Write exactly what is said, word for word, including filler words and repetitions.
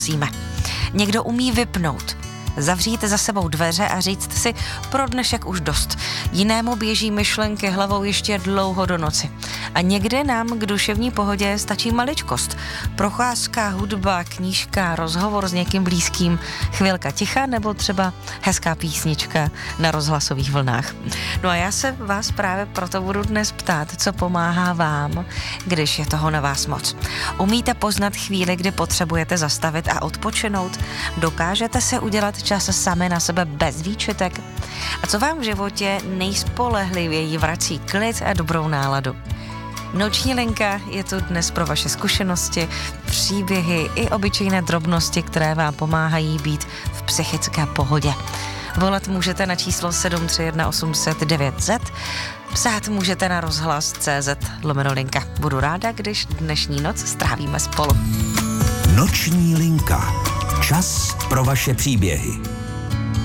musíme. Někdo umí vypnout. Zavřít za sebou dveře a říct si pro dnešek už dost. Jinému běží myšlenky hlavou ještě dlouho do noci. A někde nám k duševní pohodě stačí maličkost. Procházka, hudba, knížka, rozhovor s někým blízkým, chvilka ticha nebo třeba hezká písnička na rozhlasových vlnách. No a já se vás právě proto budu dnes ptát, co pomáhá vám, když je toho na vás moc. Umíte poznat chvíli, kdy potřebujete zastavit a odpočinout? Dokážete se udělat čas sami na sebe bez výčitek? A co vám v životě nejspolehlivěji vrací klid a dobrou náladu? Noční linka je tu dnes pro vaše zkušenosti, příběhy i obyčejné drobnosti, které vám pomáhají být v psychické pohodě. Volat můžete na číslo sedm tři jedna osm set devět set, psát můžete na rozhlas tečka cé zet lomeno linka. Budu ráda, když dnešní noc strávíme spolu. Noční linka. Čas pro vaše příběhy.